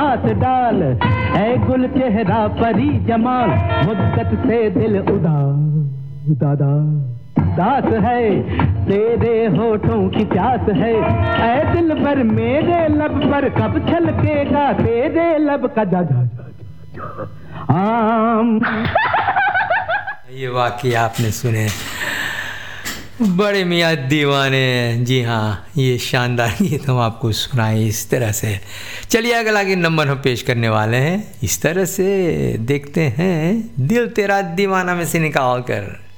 पास डाल, ऐ गुल चेहरा परी जमाल, मुद्दत से दिल दास है, तेरे होठों की प्यास है, ऐ दिल पर मेरे लब पर कब छलकेगा तेरे लब का आम। ये वाकई आपने सुने बड़े मियाँ दीवाने। जी हाँ, ये शानदार गीत हम आपको सुनाए इस तरह से। चलिए अगला गीत नंबर हम पेश करने वाले हैं इस तरह से, देखते हैं दिल तेरा दीवाना में से निकाल कर।